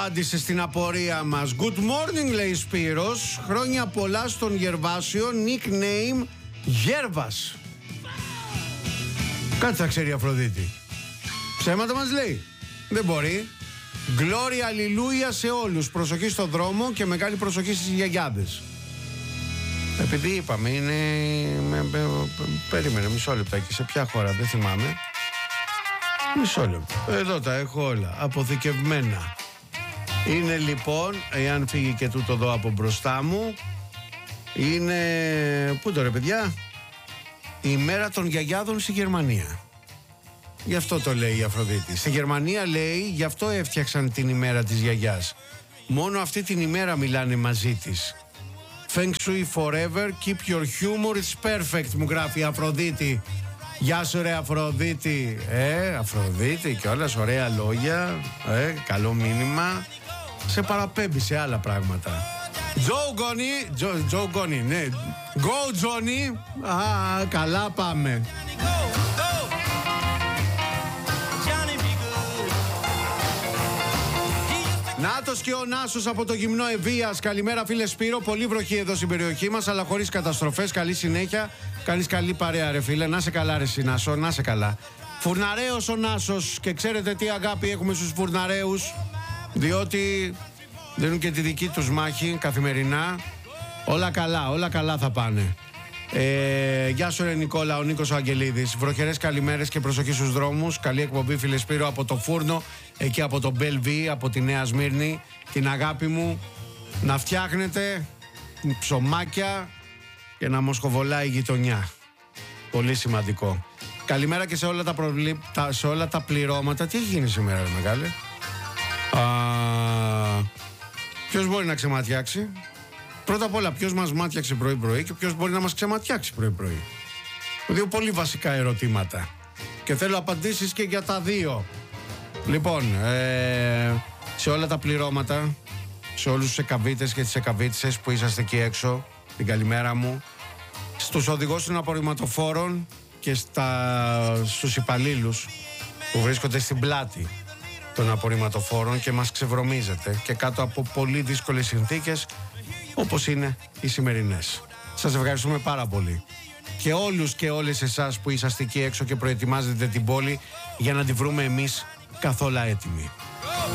Άντισε στην απορία μας. Good morning, λέει Σπύρος. Χρόνια πολλά στον Γερβάσιο. Nickname Γέρβας. Κάτι θα ξέρει η Αφροδίτη. Ψέματα μας λέει. Δεν μπορεί. Glory, αλληλούια σε όλους. Προσοχή στον δρόμο και μεγάλη προσοχή στις γιαγιάδες. Επειδή είπαμε, είναι. Περίμενε μισό λεπτό και σε ποια χώρα, δεν θυμάμαι. Μισό λεπτό. Εδώ τα έχω όλα. Αποθηκευμένα. Είναι λοιπόν, εάν φύγει και τούτο εδώ από μπροστά μου, είναι. Πού το ρε παιδιά? Η μέρα των γιαγιάδων στη Γερμανία. Γι' αυτό το λέει η Αφροδίτη. Στη Γερμανία λέει, γι' αυτό έφτιαξαν την ημέρα της γιαγιάς. Μόνο αυτή την ημέρα μιλάνε μαζί της. Feng Shui forever, keep your humor, it's perfect, μου γράφει η Αφροδίτη. Γεια σου ρε Αφροδίτη. Αφροδίτη και όλας ωραία λόγια. Καλό μήνυμα. Σε παραπέμπει σε άλλα πράγματα. Τζο Γκόνι, ναι. Go Johnny. Καλά πάμε. Νάτος και ο Νάσος από το γυμνό Ευβοίας. Καλημέρα φίλε Σπύρο. Πολύ βροχή εδώ στην περιοχή μας, αλλά χωρίς καταστροφές. Καλή συνέχεια. Κάνεις καλή παρέα ρε φίλε. Να σε καλά ρε Νάσο, να σε καλά. Φουρναρέος ο Νάσος. Και ξέρετε τι αγάπη έχουμε στους φουρναρέους, διότι δίνουν και τη δική τους μάχη καθημερινά. Όλα καλά θα πάνε. Γεια σου ρε Νικόλα, ο Νίκος ο Αγγελίδης. Βροχερές καλημέρες και προσοχή στους δρόμους. Καλή εκπομπή φίλε Σπύρο από το Φούρνο, εκεί από το Μπελβί, από τη Νέα Σμύρνη. Την αγάπη μου να φτιάχνετε ψωμάκια και να μοσχοβολάει η γειτονιά. Πολύ σημαντικό. Καλημέρα και σε όλα τα πληρώματα. Τι έχει γίνει σήμερα ρε μεγάλε? Ποιος μπορεί να ξεματιάξει? Πρώτα απ' όλα, ποιος μας μάτιαξε πρωί-πρωί και ποιος μπορεί να μας ξεματιάξει πρωί-πρωί? Δύο πολύ βασικά ερωτήματα. Και θέλω απαντήσεις και για τα δύο. Λοιπόν, σε όλα τα πληρώματα, σε όλους τους εκαβίτες και τις εκαβίτσες που είσαστε εκεί έξω, την καλημέρα μου. Στους οδηγούς των απορριμματοφόρων και στους υπαλλήλους που βρίσκονται στην πλάτη των απορριμματοφόρων και μας ξεβρωμίζετε και κάτω από πολύ δύσκολες συνθήκες όπως είναι οι σημερινές. Σας ευχαριστούμε πάρα πολύ. Και όλους και όλες εσάς που είσαστε εκεί έξω και προετοιμάζετε την πόλη για να τη βρούμε εμείς καθόλου έτοιμοι.